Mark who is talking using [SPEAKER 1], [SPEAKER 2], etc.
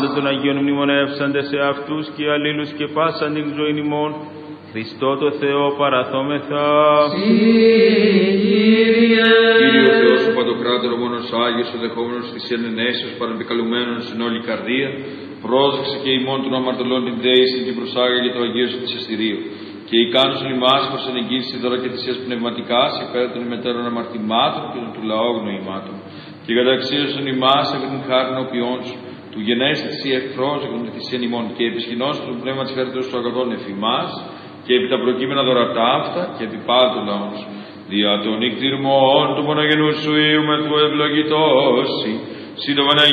[SPEAKER 1] πάντα των Αγίων μνημονεύσαντε σε αυτούς και αλλήλους και πάσαν την ζωήν ημών, Χριστό το Θεό παραθόμεθα.
[SPEAKER 2] Κύριε ο Θεός, ο Παντοκράτορο, μόνος Άγιος, ο δεχόμενος της ενενέσεως παραμπικαλουμένων στην όλη καρδία, πρόσδεξε και ημών των αμαρτωλών την δέηση και προσάγαγε το Αγίο σου της εστηρίου. Και ικάνωσον ημάς προς ενεγγύηση δώρα και θυσίας πνευματικάς υπέρ των ημετέρων αμαρτημάτων και των του λαού γνωημάτων. Και καταξίωσον ημάς επί την χάριν οπιών σου, του γενέστη θυσία εχθρός εκ των θυσίαν ημών, και επισχυνώσου το πνεύμα της χαριτός του αγαθών εφημάς, και επί τα προκείμενα δωρατά αυτά, και επί πάντα των λαών σου. Δια των νυχτηρμών του μονογενού σου Υιού με του ευλογητώσει, σύ το Παναγία